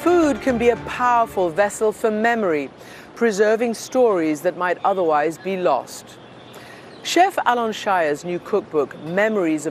Food can be a powerful vessel for memory, preserving stories that might otherwise be lost. Chef Alon Shire's new cookbook, Memories of